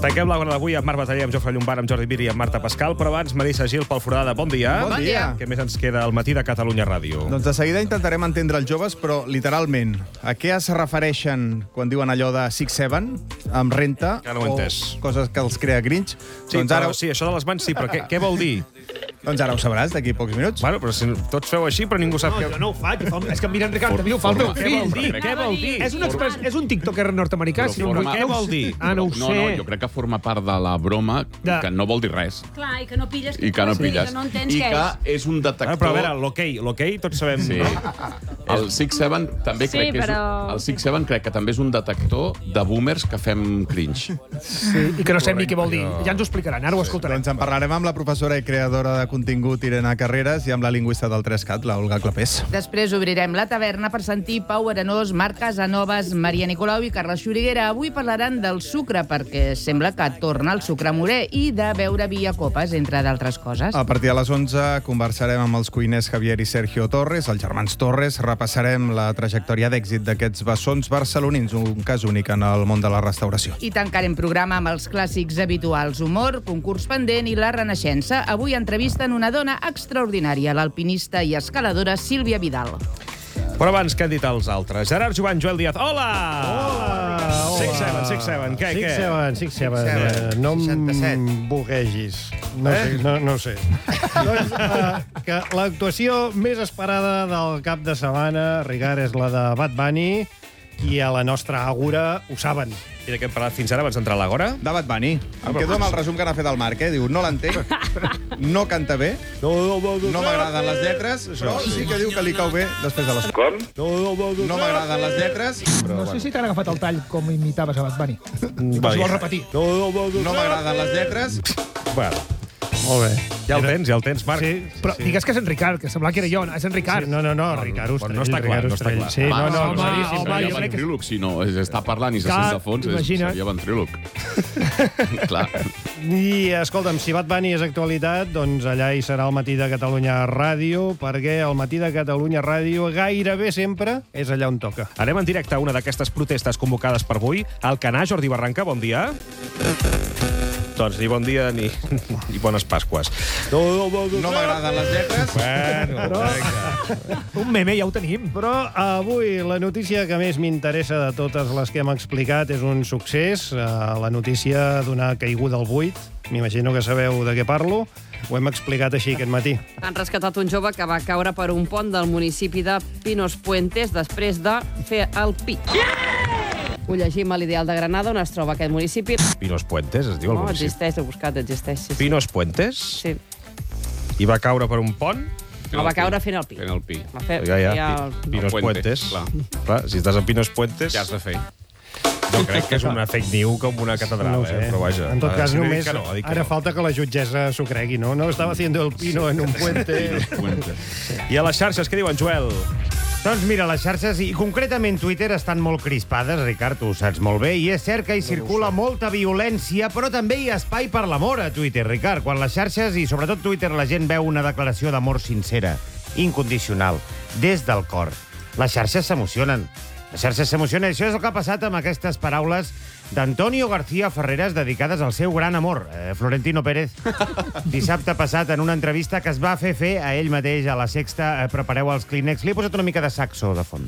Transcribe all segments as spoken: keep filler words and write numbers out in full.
Tanquem l'hora d'avui amb Marc Bataller, amb Jofre Llombard, amb Jordi Mir i amb Marta Pascal, però abans Marissa Gil pel Foradada. Bon dia. Bon dia. Què més ens queda al matí de Catalunya Ràdio? Doncs de seguida intentarem entendre els joves, però literalment, a què es refereixen quan diuen allò de Six Seven, amb renta, Ja no ho he o entès. coses que els crea Grinch? Sí, doncs, ara, però, sí, això de les mans sí, però què, què vol dir? doncs ara ho sabràs d'aquí a pocs minuts. Bueno, però si tots feu així, però ningú sap No, què... jo no ho faig. És que em miren Ricard, també ho fa el teu Què fill. vol dir? Què vol dir? És un, express, és un tiktoker nord-americà. Si no forma- ho Què vol dir? Ah, no ho No, sé. no, jo crec que forma part de la broma, De- que no vol dir res. Clar, i que no pilles. I que no Sí, pilles. que no entens I què que és un Ah, detector... però a veure, l'hoquei, l'hoquei tots sabem... Sí. No? El Six Seven també Sí, crec que és... però- El Six Seven crec que també és un detector de boomers que fem cringe. Sí, I que no sabem ni què vol dir. Ja ens ho explicaran, ara ho escoltarem. Doncs en parlarem amb la professora i creadora de contingut Irene Carreras i amb la lingüista del tres cat, la Olga Clapés. Després obrirem la taverna per sentir Pau Arenós, Marc Casanovas, Maria Nicolau i Carles Xuriguera. Avui parlaran del sucre, perquè sembla que torna el sucre morè, i de beure vi a copes, entre d'altres coses. A partir de les onze conversarem amb els cuiners Javier i Sergio Torres, els germans Torres. Repassarem la trajectòria d'èxit d'aquests bessons barcelonins, un cas únic en el món de la restauració. I tancarem programa amb els clàssics habituals: humor, concurs pendent i la renaixença. Avui entrevisten una dona extraordinària, l'alpinista i escaladora Sílvia Vidal. Però abans, què han dit els altres? Gerard Joan, Joel Díaz, hola! Hola! Six Seven, Six Seven, què, Six què? Seven, Six Seven. Seven, Eh, no seixanta-set. em boguegis. No, eh? sé, no, no ho sé. doncs, uh, que l'actuació més esperada del cap de setmana, Ricard, és la de Bad Bunny, i a la nostra àgora ho saben. I de què hem parlat fins ara, abans d'entrar a l'agora? De Bad Bunny. Em quedo amb el resum que n'ha fet el Marc, eh? Diu, no l'entenc, no canta bé, no m'agraden les lletres, però sí que diu que li cau bé després de les... Com? No m'agraden les lletres, però No sé si t'han agafat el tall com imitaves a Bad Bunny. Va Si bé. vols repetir. no m'agraden les lletres. Bueno, Molt bé. ja el tens, ja el tens, Marc. Sí, Però digues que és en Ricard, que semblava que era jo. És en Ricard. Sí, no, no, no, Ricard Bueno, Ostrell. no està clar, Ricard no està Ostrell. clar. Sí, no, no, home, claríssim. home, Seria jo crec que- ventríloc, si no, és- està parlant i se Clar, sent de fons, és, imagina't. seria ventríloc. Clar. I, escolta'm, si Bad Bunny és actualitat, doncs allà hi serà el Matí de Catalunya Ràdio, perquè el Matí de Catalunya Ràdio gairebé sempre és allà on toca. Anem en directe a una d'aquestes protestes convocades per avui. Alcanar, Jordi Barranca, bon dia. Doncs ni bon dia ni, ni bones Pasques. No m'agraden les lletres. Bueno, Un meme ja ho tenim. Però avui la notícia que més m'interessa de totes les que hem explicat és un succés, eh, la notícia d'una caiguda al buit. M'imagino que sabeu de què parlo. Ho hem explicat així aquest matí. Han rescatat un jove que va caure per un pont del municipi de Pinos Puentes després de fer el pi. Ho llegim a l'Ideal de Granada, on es troba aquest municipi. Pinos Puentes, es diu el No, municipi. existeix, he buscat, existeix. Sí, sí. Pinos Puentes? Sí. I va caure per un pont? No, va caure fent el pi. Fent el pi. Va fer, Ja, ja. ja el... Pinos El Puentes. Puente, clar. Clar, si estàs a Pinos Puentes... Ja has de fer. Jo crec que és una fake news com una catedral, No ho sé. eh? Però vaja. En tot Ah, cas, si no dic només que no, dic que ara no. falta que la jutgessa s'ho cregui, no? No estava haciendo el pino en un puente. I a les xarxes, què diuen, Joel? Doncs mira, les xarxes, i concretament Twitter, estan molt crispades, Ricard, tu ho saps molt bé, i és cert que hi circula molta violència, però també hi ha espai per l'amor a Twitter, Ricard. Quan les xarxes, i sobretot Twitter, la gent veu una declaració d'amor sincera, incondicional, des del cor. Les xarxes s'emocionen. Les xarxes s'emocionen. Això és el que ha passat amb aquestes paraules d'Antonio García Ferreras dedicades al seu gran amor, eh, Florentino Pérez. Dissabte passat, en una entrevista que es va fer fer a ell mateix a la Sexta, eh, prepareu els clínex. Li he posat una mica de saxo de fons.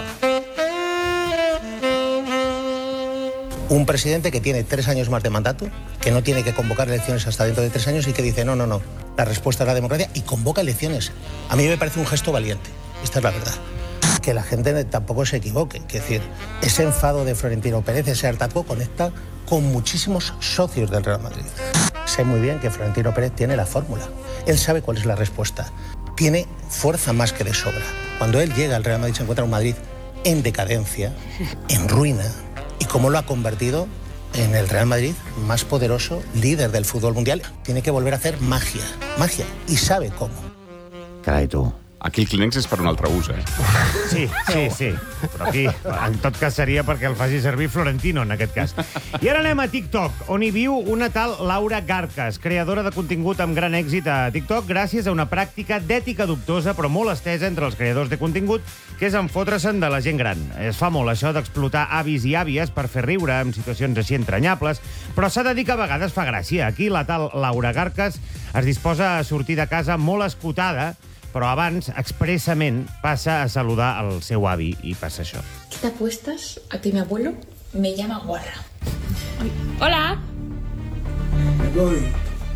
Un presidente que tiene tres años más de mandato, que no tiene que convocar elecciones hasta dentro de tres años y que dice, no, no, no, la respuesta es la democracia y convoca elecciones. A mí me parece un gesto valiente, esta es la verdad. Que la gente tampoco se equivoque, es decir, ese enfado de Florentino Pérez, ese hartazgo conecta con muchísimos socios del Real Madrid. Sé muy bien que Florentino Pérez tiene la fórmula, él sabe cuál es la respuesta, tiene fuerza más que de sobra. Cuando él llega al Real Madrid se encuentra un Madrid en decadencia, en ruina, y cómo lo ha convertido en el Real Madrid más poderoso, líder del fútbol mundial. Tiene que volver a hacer magia, magia, y sabe cómo. Carai, tu. Aquí el Kleenex és per un altre ús, eh? Sí, sí, sí. Però aquí, en tot cas, seria perquè el faci servir Florentino, en aquest cas. I ara anem a TikTok, on hi viu una tal Laura Garcas, creadora de contingut amb gran èxit a TikTok, gràcies a una pràctica d'ètica dubtosa, però molt estesa entre els creadors de contingut, que és enfotre's-en de la gent gran. Es fa molt això d'explotar avis i àvies per fer riure en situacions així entranyables, però s'ha de dir que a vegades fa gràcia. Aquí la tal Laura Garcas es disposa a sortir de casa molt escotada, però abans, expressament, passa a saludar el seu avi i passa això. ¿Qué te apuestas a que mi abuelo me llama guarra? Ay, hola. Me voy.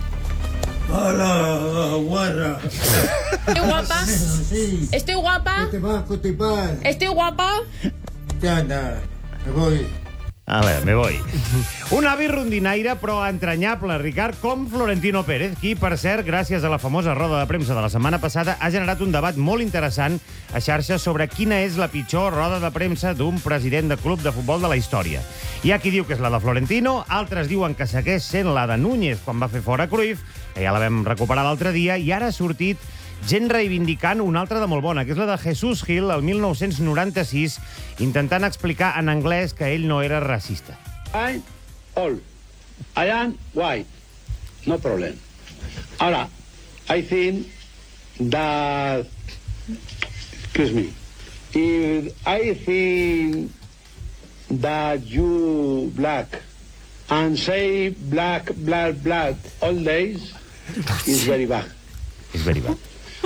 Hola, guarra. ¿Estoy guapa? Sí. ¿Estoy guapa? ¿Qué te va, Cotipán? ¿Estoy guapa? ¿Qué anda? Me voy. A veure, me voy. Un avi rondinaire, però entranyable, Ricard, com Florentino Pérez, qui, per cert, gràcies a la famosa roda de premsa de la setmana passada, ha generat un debat molt interessant a xarxes sobre quina és la pitjor roda de premsa d'un president de club de futbol de la història. Hi ha qui diu que és la de Florentino, altres diuen que segueix sent la de Núñez quan va fer fora Cruyff, que ja la vam recuperar l'altre dia, i ara ha sortit gent reivindicant una altra de molt bona, que és la de Jesús Gil, el mil nou-cents noranta-sis, intentant explicar en anglès que ell no era racista. I'm old. I am white. No problem. Ahora, I think that... Excuse me. If I think that you black and say black, black, black all days is very bad. És very bad.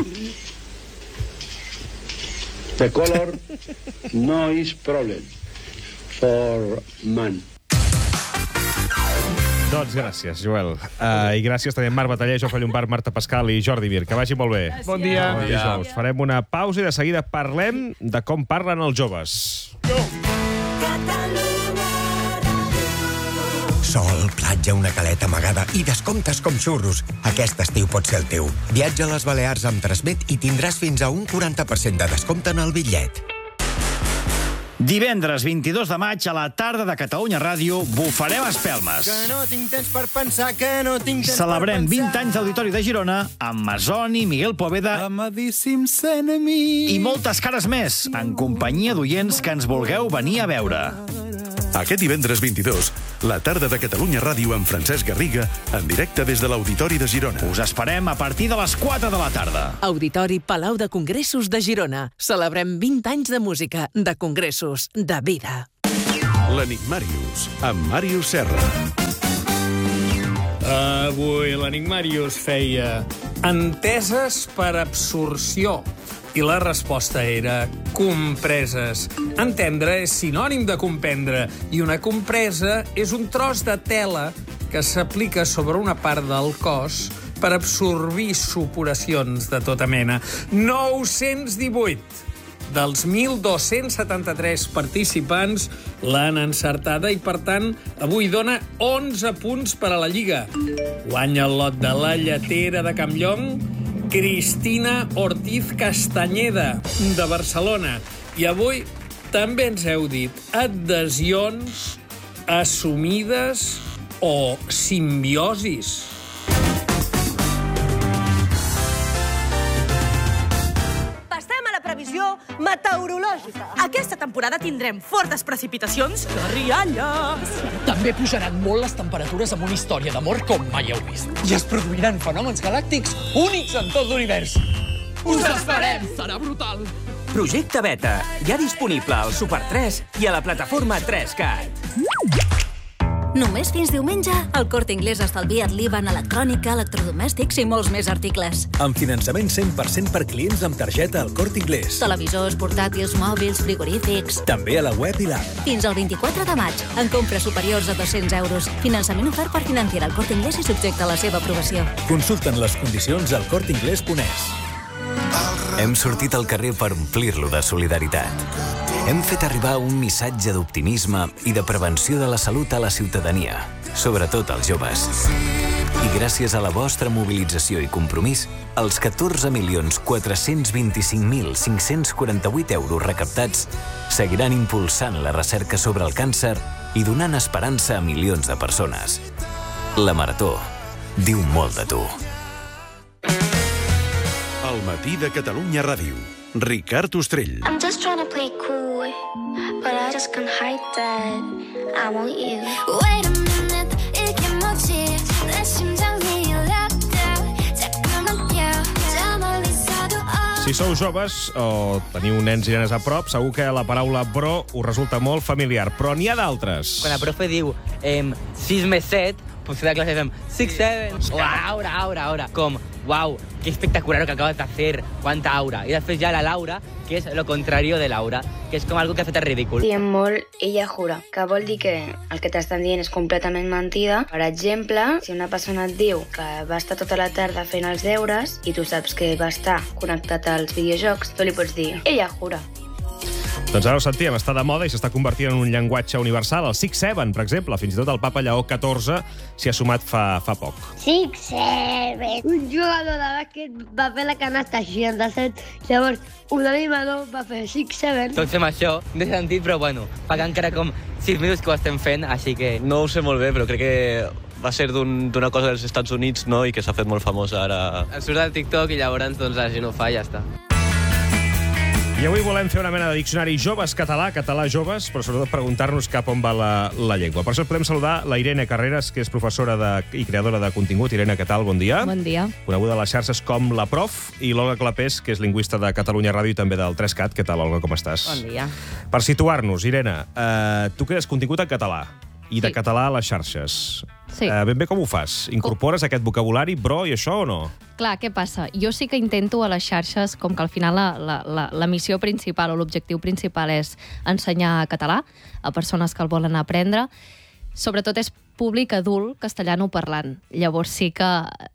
The color no is problem for man. Doncs gràcies, Joel. Uh, I gràcies també a Marc Bataller, Jofre Llombard, Marta Pascal i Jordi Mir. Que vagi molt bé. Gràcies. Bon dia. Bon dijous. Farem una pausa i de seguida parlem de com parlen els joves. Sol, platja, una caleta amagada i descomptes com xurros. Aquest estiu pot ser el teu. Viatja a les Balears amb Transmet i tindràs fins a un quaranta per cent de descompte en el bitllet. Divendres vint-i-dos de maig a la tarda de Catalunya Ràdio bufarem espelmes. Que no tinc temps per pensar, que no tinc temps Celebrem per pensar. vint anys d'Auditori de Girona amb Masoni, Miguel Poveda Amadíssims enemics. i moltes cares més, en companyia d'oients que ens vulgueu venir a veure. Aquest divendres vint-i-dos, la tarda de Catalunya Ràdio amb Francesc Garriga, en directe des de l'Auditori de Girona. Us esperem a partir de les quatre de la tarda. Auditori Palau de Congressos de Girona. Celebrem vint anys de música, de congressos, de vida. L'Enigmàrius, amb Màrius Serra. Avui l'Enigmàrius feia enteses per absorció. I la resposta era compreses. Entendre és sinònim de comprendre, i una compresa és un tros de tela que s'aplica sobre una part del cos per absorbir supuracions de tota mena. nou-cents divuit dels mil dos-cents setanta-tres participants l'han encertada i, per tant, avui dona onze punts per a la Lliga. Guanya el lot de la lletera de Campllong Cristina Ortiz Castañeda, de Barcelona. I avui també ens heu dit adhesions, assumides o simbiosis. Passem a la previsió meteorològica. Aquesta temporada tindrem fortes precipitacions i rialles. També pujaran molt les temperatures amb una història d'amor com mai heu vist. I es produiran fenòmens galàctics únics en tot l'univers. Us esperem! Serà brutal! Projecte Beta, ja disponible al Super tres i a la plataforma tres cat. Només fins diumenge, el Corte Inglés estalvia't l'I V A en electrònica, electrodomèstics i molts més articles. Amb finançament cent per cent per clients amb targeta al Corte Inglés. Televisors, portàtils, mòbils, frigorífics... També a la web i l'app. Fins al vint-i-quatre de maig, en compres superiors a dos-cents euros. Finançament ofert per Financiera al Corte Inglés i subjecte a la seva aprovació. Consulten les condicions al corte inglés punt es. Hem sortit al carrer per omplir-lo de solidaritat. Hem fet arribar un missatge d'optimisme i de prevenció de la salut a la ciutadania, sobretot als joves. I gràcies a la vostra mobilització i compromís, els catorze milions quatre-cents vint-i-cinc mil cinc-cents quaranta-vuit euros recaptats seguiran impulsant la recerca sobre el càncer i donant esperança a milions de persones. La Marató diu molt de tu. El Matí de Catalunya Ràdio. Ricard Ostrell. I'm just trying to play cool, but I just can't hide that I want you. Wait a minute, 이게 뭐지? 내 심장이 락다. 잠깐만 껴. 저 멀리서도 Si sou joves o teniu nens i nenes a prop, segur que la paraula bro us resulta molt familiar, però n'hi ha d'altres. Quan la profe diu eh, sis més set, potser de classe fem six, seven. O aura, aura, aura. Com, uau, que espectacular lo que acabas de hacer, quanta aura. I després ja la Laura, que és lo contrario de Laura, que és com algo que ha fet el ridícul. Diem molt, ella jura, que vol dir que el que t'estan dient és completament mentida. Per exemple, si una persona et diu que va estar tota la tarda fent els deures i tu saps que va estar connectat als videojocs, tu li pots dir, ella jura. Doncs ara ho sentíem, està de moda i s'està convertint en un llenguatge universal. El six seven, per exemple, fins i tot el papa Lleó catorze s'hi ha sumat fa, fa poc. six seven. Un jugador de bàsquet va fer la canasta seixanta-set, llavors un animador va fer six seven. Tots fem això, de sentit, però bueno, fa que encara com sis minuts que ho estem fent, així que... No ho sé molt bé, però crec que va ser d'una un, cosa dels Estats Units, no?, i que s'ha fet molt famosa ara. Surt al TikTok i llavors doncs, la gent ho fa i ja està. I avui volem fer una mena de diccionari joves català, català joves, però sobretot preguntar-nos cap on va la, la llengua. Per això podem saludar la Irene Carreras, que és professora de, i creadora de contingut. Irene, què tal? Bon dia. Bon dia. Coneguda a les xarxes com la Prof, i l'Olga Clapés, que és lingüista de Catalunya Ràdio i també del tres cat. Què tal, Olga, com estàs? Bon dia. Per situar-nos, Irene, eh, tu crees contingut en català i de Sí. català a les xarxes. Sí. Eh, ben bé com ho fas? Incorpores aquest vocabulari, bro, i això o no? Clar, què passa? Jo sí que intento a les xarxes, com que al final la, la, la, la missió principal o l'objectiu principal és ensenyar català a persones que el volen aprendre, sobretot és públic adult castellanoparlant. Llavors sí que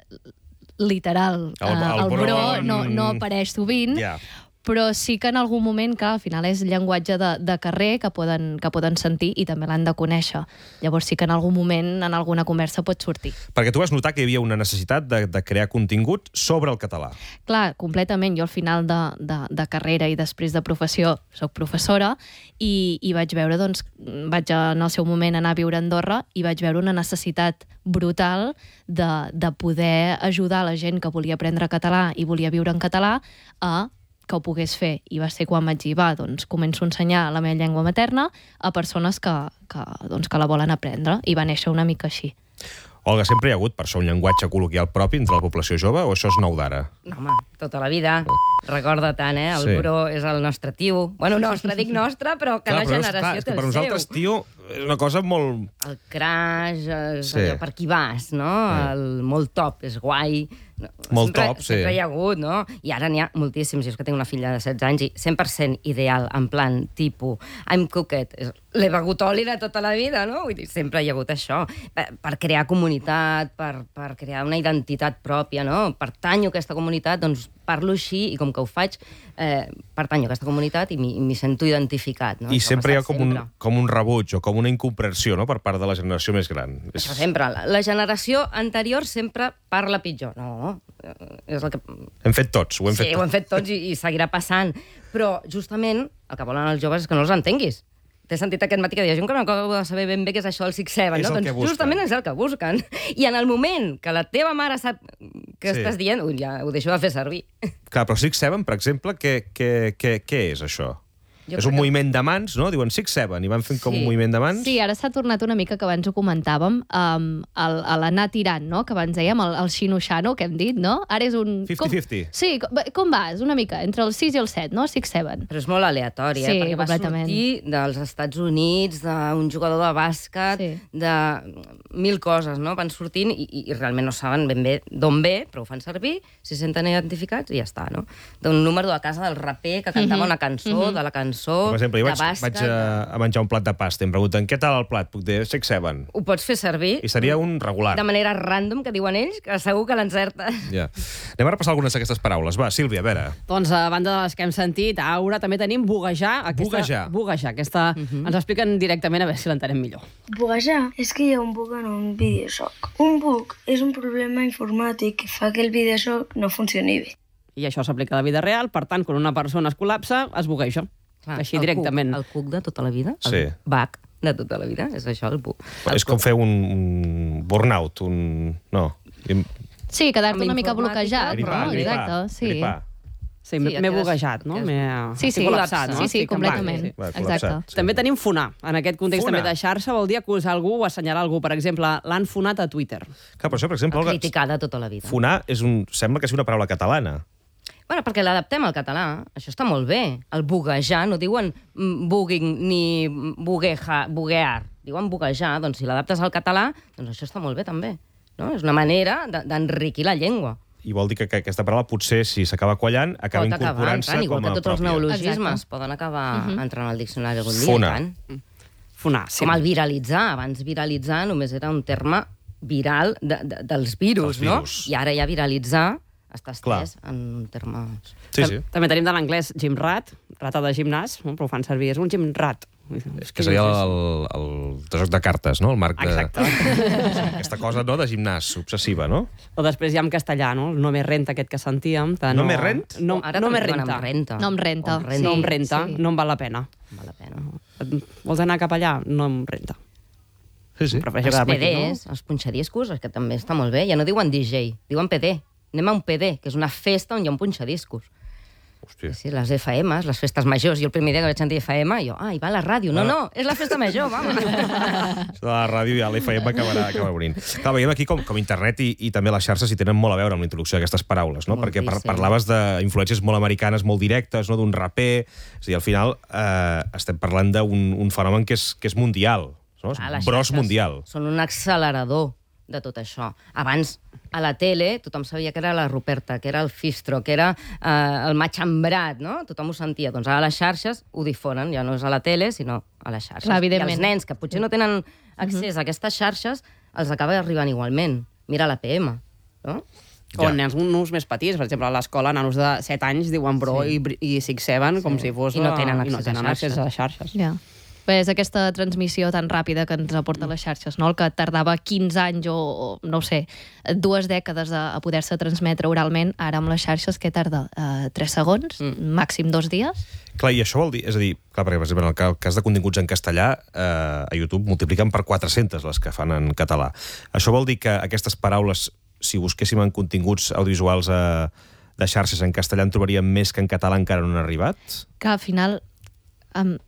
literal, El- el eh, el bro, bro no, mm, no apareix sovint, Ja. però sí que en algun moment, que al final és llenguatge de, de carrer que poden, que poden sentir i també l'han de conèixer. Llavors sí que en algun moment, en alguna conversa, pot sortir. Perquè tu vas notar que hi havia una necessitat de, de crear contingut sobre el català. Clar, completament. Jo al final de, de, de carrera i després de professió soc professora i, i vaig veure, doncs, vaig en el seu moment anar a viure a Andorra i vaig veure una necessitat brutal de, de poder ajudar la gent que volia aprendre català i volia viure en català a que ho pogués fer. I va ser quan vaig dir, va, doncs començo a ensenyar la meva llengua materna a persones que, que, doncs, que la volen aprendre. I va néixer una mica així. Olga, sempre hi ha hagut, per això, un llenguatge col·loquial propi entre la població jove, o això és nou d'ara? No, home, tota la vida. Recorda tant, eh? El Sí. bro és el nostre tio. Bueno, nostre, dic nostre, però cada Clar, però és- generació clar, és té que per el seu. nosaltres, tio, és una cosa molt... El crash, és Sí. allò per qui vas, no? El molt top, és guai. No, Molt sempre, top, sí. Sempre hi ha hagut, no? I ara n'hi ha moltíssims. Jo és que tinc una filla de setze anys i cent per cent ideal, en plan, tipus, I'm cooked. És- L'he begut oli de tota la vida, no? Vull dir, sempre hi ha hagut això. Per, per crear comunitat, per, per crear una identitat pròpia, no? Pertanyo a aquesta comunitat, doncs parlo així i com que ho faig, eh, pertanyo a aquesta comunitat i m'hi m'hi sento identificat, no? I Això sempre hi ha ha com passat un, sempre. com un rebuig o com una incomprensió, no?, per part de la generació més gran. Això sempre. La, la generació anterior sempre parla pitjor. No, eh, és el que... Hem fet tots, ho hem sí, fet ho hem tots. fet tots i, i seguirà passant. Però, justament, el que volen els joves és que no els entenguis. T'he sentit aquest matí que deia, jo encara no acabo de saber ben bé què és això del six seven, És no? el que Doncs busquen. justament és el que busquen. I en el moment que la teva mare sap què Sí. estàs dient, ui, ja ho deixo de fer servir. Clar, però six seven, per exemple, què, què, què, què és això? Jo és crec un que- moviment de mans, no? Diuen six seven, i van fent com Sí. un moviment de mans. Sí, ara s'ha tornat una mica, que abans ho comentàvem, um, el- a l'anar tirant, no?, que abans dèiem, el, el xino-xano, que hem dit, no? Ara és un... cinquanta cinquanta. Sí, com, com vas? Una mica, entre el sis i el set, no? six seven. Però és molt aleatori, eh? Sí, Perquè va completament. sortir dels Estats Units, d'un jugador de bàsquet, sí. de mil coses, no? Van sortint i, i, i realment no saben ben bé d'on ve, però ho fan servir, s'hi senten identificats i ja està, no? D'un número de casa del raper que cantava Mhm. una cançó, Mhm. de la cançó, Per exemple, jo de vaig, bàsquet... vaig a, a menjar un plat de pasta i em pregunten què tal el plat? Puc dir six seven. Ho pots fer servir I seria un regular. de manera random, que diuen ells, que segur que l'encertes. Ja. Anem a repassar algunes d'aquestes paraules. Va, Sílvia, a veure. Doncs a banda de les que hem sentit, aura, també tenim buguejar. Aquesta, Buguejar. Buguejar. Aquesta uh -huh. ens ho expliquen directament, a veure si l'entenem millor. Buguejar és que hi ha un bug en un videojoc. Un bug és un problema informàtic que fa que el videojoc no funcioni bé. I això s'aplica a la vida real, per tant, quan una persona es col·lapsa, es bugueja. Clar, Així el directament. Cuc, el cuc de tota la vida, Sí. el bug de tota la vida, és això, el bug. És com fer un, un burnout, un... No. Sí, quedar-te Amb una mica informàtica, bloquejat, gripar, no? gripar, Exacte, sí. gripar. Sí, m'he buguejat, no? Sí, sí, col·lapsat, sí, sí, completament. Exacte. També tenim funar. En aquest context també de xarxa vol dir acusar algú o assenyalar algú. Per exemple, l'han funat a Twitter. Clar, però això, per exemple, Olga, criticada tota la vida. funar és un... sembla que sigui una paraula catalana. Bueno, perquè l'adaptem al català. Això està molt bé. El buguejar, no diuen bugging ni bugueja, buguear. Diuen buguejar. Doncs si l'adaptes al català, doncs això està molt bé, també. No? És una manera d'enriquir la llengua. I vol dir que, que aquesta paraula potser, si s'acaba quallant, acaba incorporant-se com a igual que tots els pròpia. neologismes poden acabar uh -huh. entrant al diccionari algun dia. Funar. Funar, sí. Com el viralitzar. Abans viralitzar només era un terme viral de, de, dels virus, no? I ara ja viralitzar està estès en un terme... Sí, sí. També tenim de l'anglès gymrat, rata de gimnàs, però ho fan servir, és un gymrat. És que seria el, el, el joc de cartes, no? El marc de... Exacte. Aquesta cosa, no?, de gimnàs, obsessiva, no? O després hi ha en castellà, no? El no me renta, aquest que sentíem. No, no me rent? No, Ara no me renta. renta. No em renta. Sí, no em renta, sí. No em val la pena. Val la pena. Vols anar cap allà? No em renta. Sí, sí. Els P Ds, no? Els punxadiscos, que també està molt bé. Ja no diuen D J, diuen P D. Anem a un P D, que és una festa on hi ha un punxadiscos. Hòstia. Sí, les F Ms, les festes majors. Jo el primer dia que vaig sentir F M, jo, ah, hi va la ràdio. No, no, és la festa major, vamos. Això de la ràdio i l'F M acabarà, acabarà morint. Clar, veiem aquí com, com internet i, i també les xarxes hi tenen molt a veure amb la introducció d'aquestes paraules, no? Moltíssim. Perquè par parlaves d'influències molt americanes, molt directes, no? D'un raper. És a dir, al final eh, estem parlant d'un un fenomen que és, que és mundial, no? Ah, Bros mundial. Són un accelerador de tot això. Abans, a la tele, tothom sabia que era la Ruperta, que era el Fistro, que era eh, el Matxambrat, no? Tothom ho sentia. Doncs ara a les xarxes ho difonen, ja no és a la tele, sinó a les xarxes. Clar, I els nens que potser no tenen accés uh -huh. a aquestes xarxes, els acaba arribant igualment. Mira la P M, no? O ja. Nens uns més petits, per exemple, a l'escola, nanos de set anys diuen bro sí. i, i six seven, sí. Com si fos... I no tenen accés, no tenen a, accés a les xarxes. Ja. Bé, és aquesta transmissió tan ràpida que ens aporta les xarxes, no? El que tardava quinze anys o, o no ho sé, dues dècades a, a poder-se transmetre oralment, ara amb les xarxes, què tarda? Uh, tres segons? Mm. Màxim dos dies? Clar, i això vol dir... És a dir, clar, perquè, per exemple, en el cas de continguts en castellà, eh, a YouTube multipliquen per quatre-centes les que fan en català. Això vol dir que aquestes paraules, si busquéssim en continguts audiovisuals eh, de xarxes en castellà, en trobaríem més que en català encara no han arribat? Que al final... Um,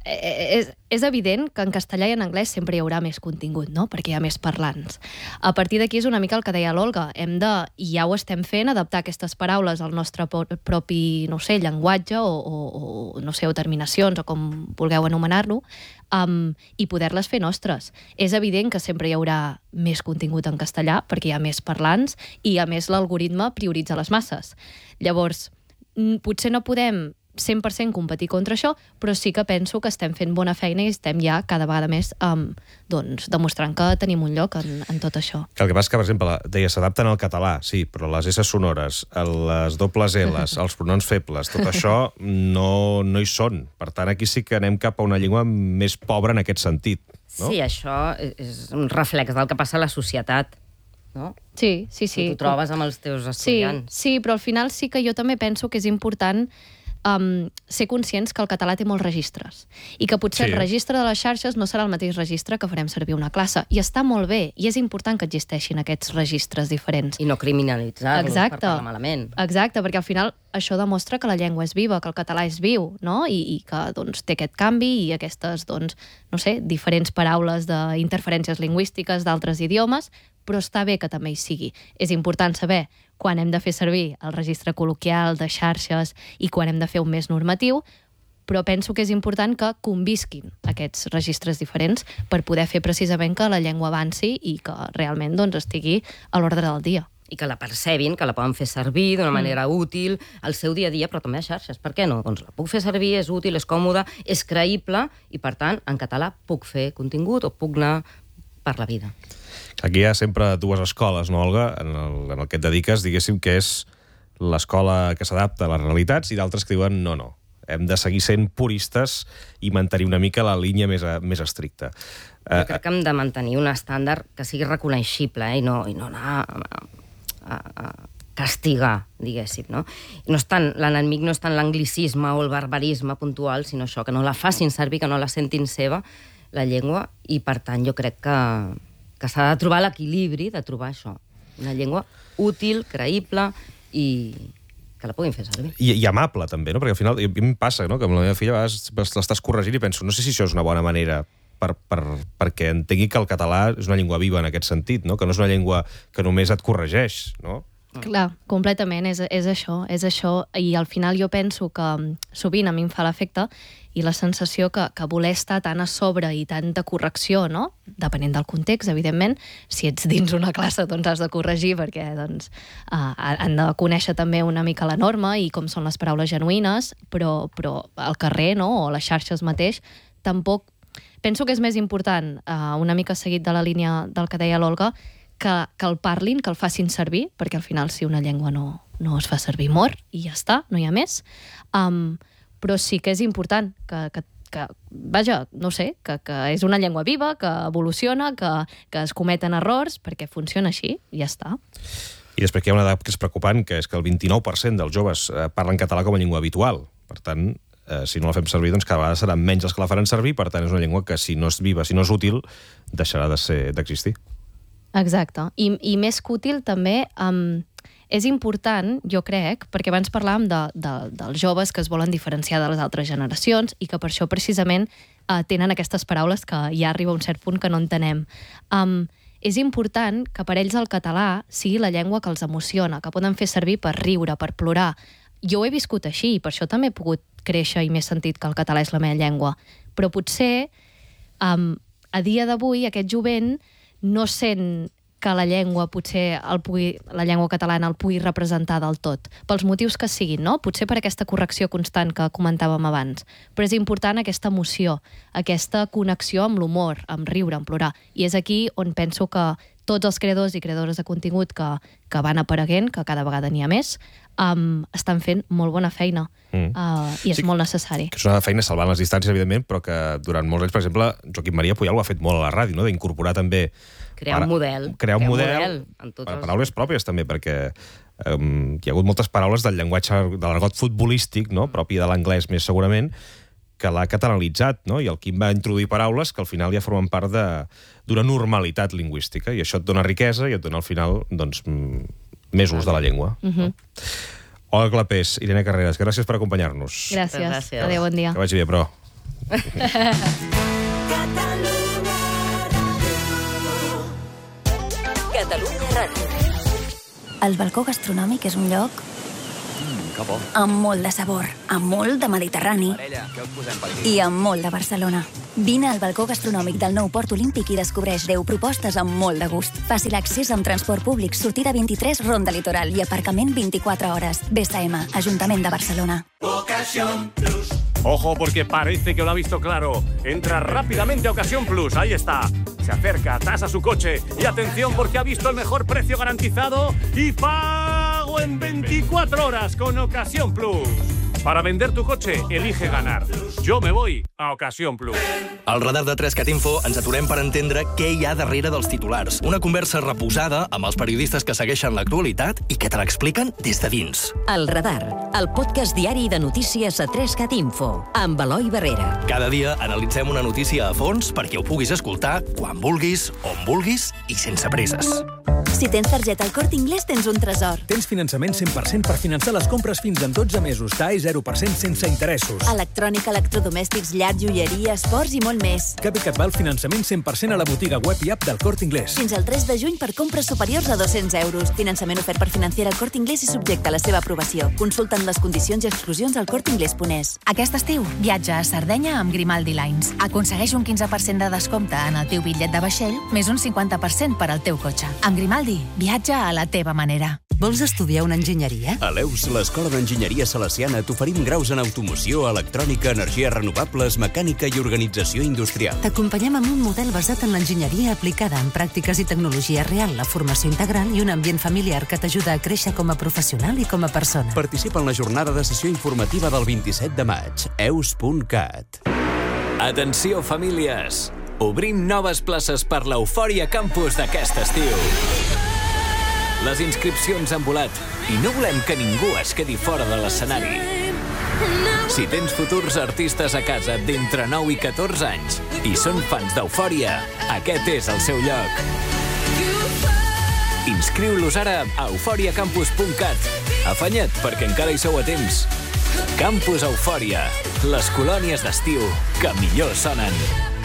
És, és evident que en castellà i en anglès sempre hi haurà més contingut, no? Perquè hi ha més parlants. A partir d'aquí és una mica el que deia l'Olga. Hem de, i ja ho estem fent, adaptar aquestes paraules al nostre propi, no sé, llenguatge o, o, o no sé, o terminacions, o com vulgueu anomenar-lo, um, i poder-les fer nostres. És evident que sempre hi haurà més contingut en castellà, perquè hi ha més parlants, i a més l'algoritme prioritza les masses. Llavors, potser no podem cent per cent competir contra això, però sí que penso que estem fent bona feina i estem ja cada vegada més um, doncs, demostrant que tenim un lloc en, en tot això. Que el que passa que, per exemple, deia, s'adapten al català, sí, però les S sonores, les dobles L's, els pronoms febles, tot això no, no hi són. Per tant, aquí sí que anem cap a una llengua més pobra en aquest sentit. No? Sí, això és un reflex del que passa a la societat. No? Sí, sí, sí. Tu trobes amb els teus estudiants. Sí, sí, però al final sí que jo també penso que és important Um, ser conscients que el català té molts registres i que potser sí. El registre de les xarxes no serà el mateix registre que farem servir una classe, i està molt bé, i és important que existeixin aquests registres diferents. I no criminalitzar-los per parlar malament. Exacte, perquè al final això demostra que la llengua és viva, que el català és viu, no? I, i que doncs, té aquest canvi i aquestes, doncs, no sé, diferents paraules d'interferències lingüístiques d'altres idiomes, però està bé que també hi sigui. És important saber quan hem de fer servir el registre col·loquial de xarxes i quan hem de fer un més normatiu, però penso que és important que convisquin aquests registres diferents per poder fer precisament que la llengua avanci i que realment doncs, estigui a l'ordre del dia. I que la percebin, que la poden fer servir d'una manera mm. útil al seu dia a dia, però també a xarxes. Per què no? Doncs la puc fer servir, és útil, és còmode, és creïble, i per tant, en català puc fer contingut o puc anar per la vida. Aquí hi ha sempre dues escoles, no, Olga? En el, en el que et dediques, diguéssim que és l'escola que s'adapta a les realitats i d'altres que diuen no, no. Hem de seguir sent puristes i mantenir una mica la línia més, més estricta. Jo crec que hem de mantenir un estàndard que sigui reconeixible eh? I, no, i no anar a, a, a castigar, diguéssim. No? No és tant, l'enemic no és tant l'anglicisme o el barbarisme puntual, sinó això, que no la facin servir, que no la sentin seva, la llengua, i per tant jo crec que que s'ha de trobar l'equilibri de trobar això. Una llengua útil, creïble i que la puguin fer servir. I, i amable, també, no? Perquè al final, a mi em passa, no?, que amb la meva filla a vegades l'estàs corregint i penso, no sé si això és una bona manera per, per, perquè entengui que el català és una llengua viva en aquest sentit, no?, que no és una llengua que només et corregeix, no? Clar, completament, és, és això, és això, i al final jo penso que sovint a mi em fa l'efecte i la sensació que, que voler estar tan a sobre i tant de correcció, no?, depenent del context, evidentment, si ets dins una classe doncs has de corregir perquè doncs, uh, han de conèixer també una mica la norma i com són les paraules genuïnes, però, però al carrer, no?, o les xarxes mateix, tampoc penso que és més important, uh, una mica seguit de la línia del que deia l'Olga, que, que el parlin, que el facin servir, perquè al final si una llengua no, no es fa servir mor i ja està, no hi ha més. Um, però sí que és important que, que, que vaja, no sé, que, que és una llengua viva, que evoluciona, que, que es cometen errors, perquè funciona així i ja està. I després que hi ha una dada que és preocupant, que és que el vint-i-nou per cent dels joves eh, parlen català com a llengua habitual. Per tant, eh, si no la fem servir, doncs cada vegada seran menys els que la faran servir, per tant és una llengua que si no és viva, si no és útil, deixarà de ser d'existir. Exacte. I, i més que útil també um, és important, jo crec, perquè abans parlàvem de, de, dels joves que es volen diferenciar de les altres generacions i que per això precisament uh, tenen aquestes paraules que ja arriba a un cert punt que no entenem. Um, és important que per ells el català sigui la llengua que els emociona, que poden fer servir per riure, per plorar. Jo ho he viscut així, per això també he pogut créixer i m'he sentit que el català és la meva llengua. Però potser um, a dia d'avui aquest jovent no sent que la llengua potser el pugui, la llengua catalana el pugui representar del tot, pels motius que siguin, no? Potser per aquesta correcció constant que comentàvem abans. Però és important aquesta emoció, aquesta connexió amb l'humor, amb riure, amb plorar. I és aquí on penso que tots els creadors i creadores de contingut que, que van apareguent, que cada vegada n'hi ha més, um, estan fent molt bona feina. Mm. Uh, I és sí, molt necessari. Que és una feina salvant les distàncies, evidentment, però que durant molts anys, per exemple, Joaquim Maria Puyal ho ha fet molt a la ràdio, no?, d'incorporar també... Crear un model. Crear un model, model en tots per paraules pròpies, també, perquè um, hi ha hagut moltes paraules del llenguatge, de l'argot futbolístic, no?, propi de l'anglès més segurament, que l'ha catalanitzat, no?, i el Quim va introduir paraules que al final ja formen part d'una normalitat lingüística, i això et dona riquesa i et dona al final, doncs, més ús de la llengua. Uh-huh. No? Olga Clapés, Irene Carreras, gràcies per acompanyar-nos. Gràcies. Gràcies. Adéu, bon dia. Que vagi bé, però. Catalunya Ràdio. El balcó gastronòmic és un lloc Que bo. amb molt de sabor, amb molt de Mediterrani Parella, què us posem per aquí? i amb molt de Barcelona. Vine al balcó gastronòmic del nou Port Olímpic i descobreix deu propostes amb molt de gust. Fàcil accés amb transport públic, sortida vint-i-tres, Ronda Litoral i aparcament vint-i-quatre hores. B S M, Ajuntament de Barcelona. Ocasión Plus. Ojo, porque parece que lo ha visto claro. Entra rápidamente a Ocasión Plus, ahí está. Se acerca, tasa su coche y atención porque ha visto el mejor precio garantizado y pago en veinticuatro horas con Ocasión Plus. Para vender tu coche, elige ganar. Yo me voy a Ocasión Plus. Al radar de tres cat info ens aturem per entendre què hi ha darrere dels titulars. Una conversa reposada amb els periodistes que segueixen l'actualitat i que te l'expliquen des de dins. El radar, el podcast diari de notícies a tres cat info, amb Eloi Barrera. Cada dia analitzem una notícia a fons perquè ho puguis escoltar quan vulguis, on vulguis i sense presses. Si tens targeta al Corte Inglés, tens un tresor. Tens finançament cent per cent per finançar les compres fins en dotze mesos. T A E zero per cent sense interessos. Electrònica, electrodomèstics, llar, joieria, esports i molt més. Cap i que et val finançament cent per cent a la botiga web i app del Corte Inglés. Fins al tres de juny per compres superiors a dos-cents euros. Finançament ofert per Financiera al Corte Inglés i subjecte a la seva aprovació. Consulta'n les condicions i exclusions al corte inglés punt es. Aquest estiu, viatja a Sardenya amb Grimaldi Lines. Aconsegueix un quinze per cent de descompte en el teu bitllet de vaixell, més un cinquanta per cent per al teu cotxe. Amb Grimaldi, viatja a la teva manera. Vols estudiar una enginyeria? A l'Eus, l'Escola d'Enginyeria Salesiana, t'oferim graus en automoció, electrònica, energies renovables, mecànica i organització industrial. T'acompanyem amb un model basat en l'enginyeria aplicada en pràctiques i tecnologia real, la formació integral i un ambient familiar que t'ajuda a créixer com a professional i com a persona. Participa en la jornada de sessió informativa del vint-i-set de maig. eus punt cat. Atenció, famílies! Obrim noves places per l'Eufòria Campus d'aquest estiu. Les inscripcions han volat i no volem que ningú es quedi fora de l'escenari. Si tens futurs artistes a casa d'entre nou i catorze anys i són fans d'Eufòria, aquest és el seu lloc. Inscriu-los ara a eufòria campus punt cat. Afanya't, perquè encara hi sou a temps. Campus Eufòria, les colònies d'estiu que millor sonen.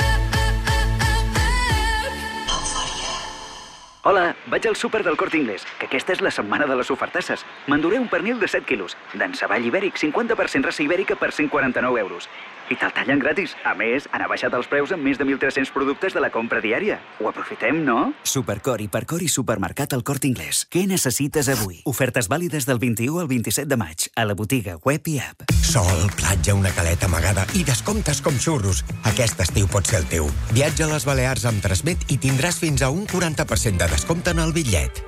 Hola, vaig al súper del Corte Inglés, que aquesta és la setmana de les ofertasses. M'enduré un pernil de set quilos, d'enceball ibèric, cinquanta per cent raça ibèrica per cent quaranta-nou euros. I te'l tallen gratis. A més, han abaixat els preus en més de mil tres-cents productes de la compra diària. Ho aprofitem, no? Supercor, Hipercor i Supermercat al Corte Inglés. Què necessites avui? Ofertes vàlides del vint-i-u al vint-i-set de maig, a la botiga web i app. Sol, platja, una caleta amagada i descomptes com xurros. Aquest estiu pot ser el teu. Viatja a les Balears amb Transmet i tindràs fins a un quaranta per cent de descompte en el bitllet.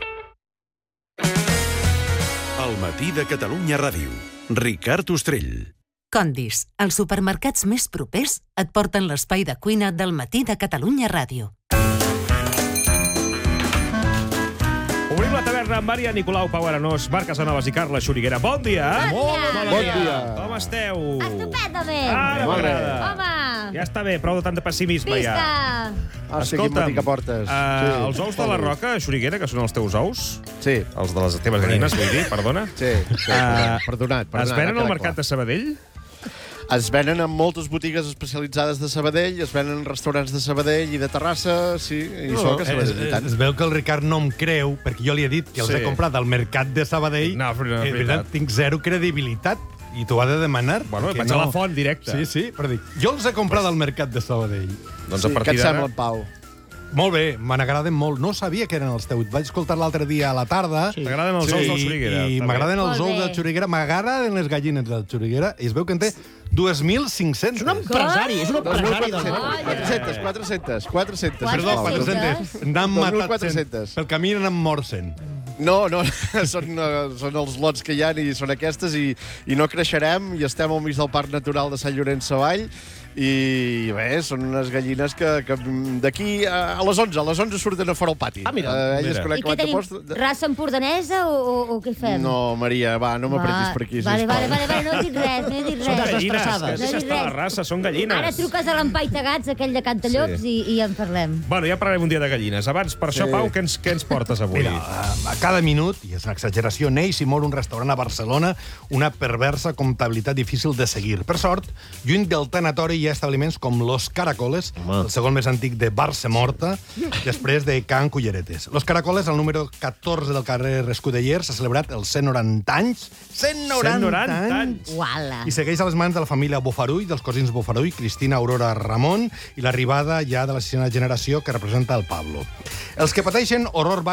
El matí de Catalunya Ràdio. Ricard Ostrell. Condis, els supermercats més propers et porten l'espai de cuina del matí de Catalunya Ràdio. Obrim la taverna amb Maria Nicolau Pau Arenós, Marc Casanovas i Carla Xuriguera. Bon dia! Bon dia! Bon dia! Com esteu? Estupendament! Ara m'agrada. Home! Ja està bé, prou de tant de pessimisme ja. Vista! Ah, sí, quin matí que portes. Uh, sí. Els ous de la Roca, Xuriguera, que són els teus ous? Sí. Els de les teves gallines, vull dir, perdona? Sí, sí uh, perdonat, perdonat. Es venen al mercat de Sabadell? Es venen en moltes botigues especialitzades de Sabadell, es venen en restaurants de Sabadell i de Terrassa, sí, i no, soc a Sabadell. Es, es veu que el Ricard no em creu, perquè jo li he dit que els Sí. he comprat al mercat de Sabadell. No, però no és eh, veritat. Tinc zero credibilitat i t'ho ha de demanar. Bueno, perquè vaig a la font directe. Sí, sí, però dic, jo els he comprat al mercat de Sabadell. Doncs a Sí, partir què et d'ara- sembla, Pau? Molt bé, me n'agraden molt. No sabia que eren els teus. Vaig escoltar l'altre dia a la tarda. Sí. T'agraden els ous del Xuriguera, I està m'agraden bé. els Molt ous bé. del Xuriguera. M'agraden les gallines del Xuriguera. I es veu que en té dos mil cinc-cents. És un empresari, és un empresari del món. quatre-cents, quatre-cents, quatre-cents. Perdó, Pau. quatre-cents. N'han matat quatre-cents. cent. Pel camí n'han mort cent. No, no, són, uh, són els lots que hi ha i són aquestes i, i no creixerem i estem al mig del Parc Natural de Sant Llorenç Savall i bé, són unes gallines que, que d'aquí a, a les onze, a les onze surten a fora al pati. Ah, mira. Uh, elles Mira. conec I què abans de tenim? post- Raça empordanesa o, o, o què fem? No, Maria, va, no m'apretis per aquí, Vale, sisplau. vale, vale, vale, no he dit res, no he dit Són res. gallines, que No he deixes dit estar la res. raça, són gallines. Ara truques a l'Empaitagats, aquell de Cantallops, Sí. i, i en parlem. Bueno, ja parlarem un dia de gallines. Abans, per això, Sí. Pau, què ens, què ens portes avui? Mira, a cada minut, i és una exageració, neix i mor un restaurant a Barcelona, una perversa comptabilitat difícil de seguir. Per sort, lluny del tanatori hi ha establiments com Los Caracoles, Home. el segon més antic de Barça-Morta, després de Can Culleretes. Los Caracoles, al número catorze del carrer Escudellers, s'ha celebrat els cent noranta anys. cent noranta, cent noranta anys! Uala. I segueix a les mans de la família Bofarull, dels cosins Bofarull, Cristina Aurora Ramon, i l'arribada ja de la sisena generació que representa el Pablo. Els que pateixen horror